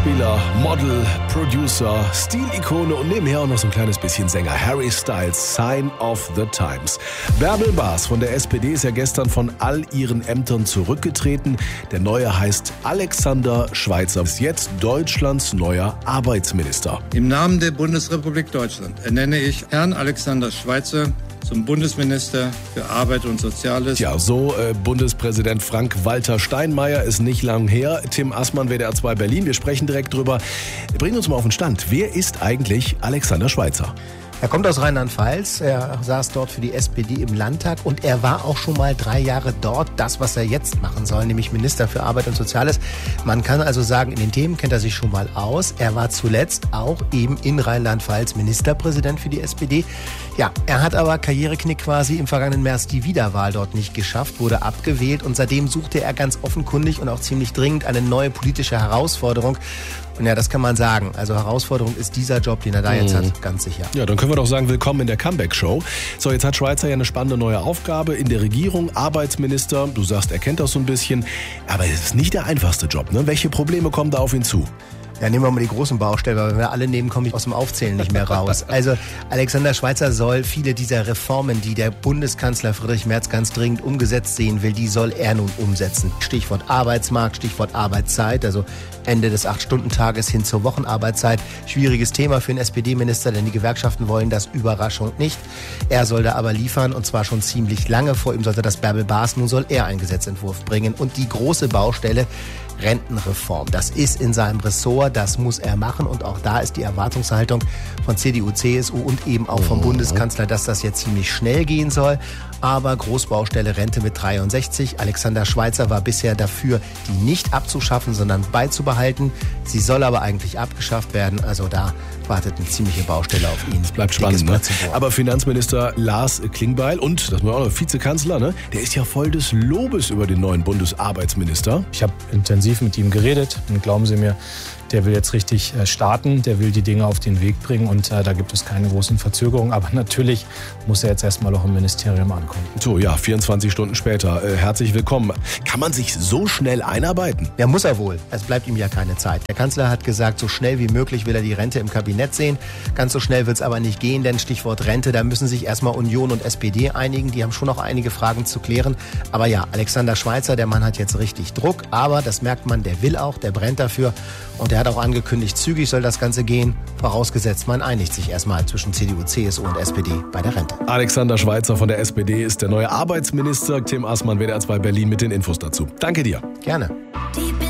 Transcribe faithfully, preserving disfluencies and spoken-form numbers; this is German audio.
Schauspieler, Model, Producer, Stilikone und nebenher auch noch so ein kleines bisschen Sänger. Harry Styles, Sign of the Times. Bärbel Baas von der S P D ist ja gestern von all ihren Ämtern zurückgetreten. Der neue heißt Alexander Schweitzer, ist jetzt Deutschlands neuer Arbeitsminister. Im Namen der Bundesrepublik Deutschland ernenne ich Herrn Alexander Schweitzer zum Bundesminister für Arbeit und Soziales. Ja, so äh, Bundespräsident Frank-Walter Steinmeier ist nicht lang her. Tim Assmann, W D R zwei Berlin. Wir sprechen direkt drüber. Bringen uns mal auf den Stand. Wer ist eigentlich Alexander Schweitzer? Er kommt aus Rheinland-Pfalz, er saß dort für die S P D im Landtag und er war auch schon mal drei Jahre dort, das, was er jetzt machen soll, nämlich Minister für Arbeit und Soziales. Man kann also sagen, in den Themen kennt er sich schon mal aus. Er war zuletzt auch eben in Rheinland-Pfalz Ministerpräsident für die S P D. Ja, er hat aber Karriereknick quasi im vergangenen März die Wiederwahl dort nicht geschafft, wurde abgewählt und seitdem suchte er ganz offenkundig und auch ziemlich dringend eine neue politische Herausforderung. Und ja, das kann man sagen. Also Herausforderung ist dieser Job, den er da jetzt hat, ganz sicher. Ja, dann können wir doch sagen, willkommen in der Comeback-Show. So, jetzt hat Schweitzer ja eine spannende neue Aufgabe in der Regierung, Arbeitsminister. Du sagst, er kennt das so ein bisschen. Aber es ist nicht der einfachste Job, ne? Welche Probleme kommen da auf ihn zu? Ja, nehmen wir mal die großen Baustellen, weil wenn wir alle nehmen, komme ich aus dem Aufzählen nicht mehr raus. Also Alexander Schweitzer soll viele dieser Reformen, die der Bundeskanzler Friedrich Merz ganz dringend umgesetzt sehen will, die soll er nun umsetzen. Stichwort Arbeitsmarkt, Stichwort Arbeitszeit, also Ende des acht-Stunden-Tages hin zur Wochenarbeitszeit. Schwieriges Thema für einen S P D-Minister, denn die Gewerkschaften wollen das, Überraschung nicht. Er soll da aber liefern und zwar schon ziemlich lange. Vor ihm sollte das Bärbel Baas, nun soll er einen Gesetzentwurf bringen. Und die große Baustelle, Rentenreform. Das ist in seinem Ressort, das muss er machen und auch da ist die Erwartungshaltung von C D U, C S U und eben auch vom Bundeskanzler, dass das jetzt ziemlich schnell gehen soll. Aber Großbaustelle Rente mit dreiundsechzig. Alexander Schweitzer war bisher dafür, die nicht abzuschaffen, sondern beizubehalten. Sie soll aber eigentlich abgeschafft werden. Also da wartet eine ziemliche Baustelle auf ihn. Das bleibt spannend, ne? Aber Finanzminister Lars Klingbeil und, das war auch noch Vizekanzler, ne? Der ist ja voll des Lobes über den neuen Bundesarbeitsminister. Ich habe intensiv mit ihm geredet und glauben Sie mir, der will jetzt richtig starten, der will die Dinge auf den Weg bringen und äh, da gibt es keine großen Verzögerungen. Aber natürlich muss er jetzt erstmal noch im Ministerium ankommen. So, ja, vierundzwanzig Stunden später. Äh, herzlich willkommen. Kann man sich so schnell einarbeiten? Ja, muss er wohl. Es bleibt ihm ja keine Zeit. Der Kanzler hat gesagt, so schnell wie möglich will er die Rente im Kabinett sehen. Ganz so schnell wird es aber nicht gehen, denn Stichwort Rente, da müssen sich erstmal Union und S P D einigen. Die haben schon noch einige Fragen zu klären. Aber ja, Alexander Schweitzer, der Mann hat jetzt richtig Druck. Aber das merkt man, der will auch, der brennt dafür. Und er hat auch angekündigt, zügig soll das Ganze gehen, vorausgesetzt man einigt sich erstmal zwischen C D U, C S U und S P D bei der Rente. Alexander Schweitzer von der S P D ist der neue Arbeitsminister. Tim Assmann, W D R zwei Berlin mit den Infos dazu. Danke dir. Gerne.